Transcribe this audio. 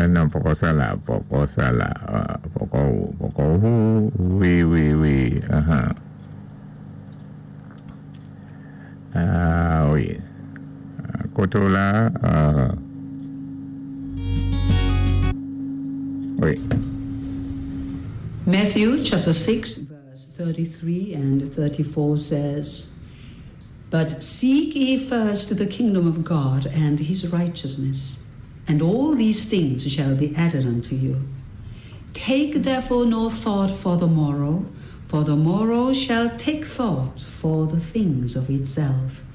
non, poco sala, poco hu, oui, oui. Kotola, oui. Matthew chapter 6, verse 33 and 34 says, "But seek ye first the kingdom of God and his righteousness, and all these things shall be added unto you. Take therefore no thought for the morrow shall take thought for the things of itself.